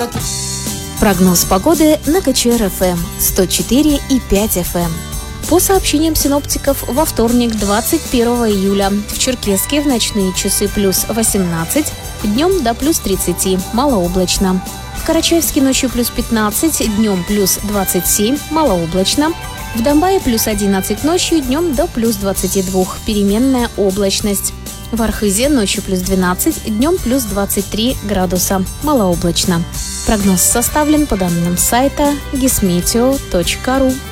Прогноз погоды на КЧР-ФМ 104,5 FM. По сообщениям синоптиков, во вторник, 21 июля, в Черкесске в ночные часы плюс 18, днем до плюс 30, малооблачно. В Карачаевске ночью плюс 15, днем плюс 27, малооблачно. В Домбае плюс 11 ночью, днем до плюс 22, переменная облачность. В Архызе ночью плюс 12, днем плюс 23 градуса, малооблачно. Прогноз составлен по данным сайта gismeteo.ru.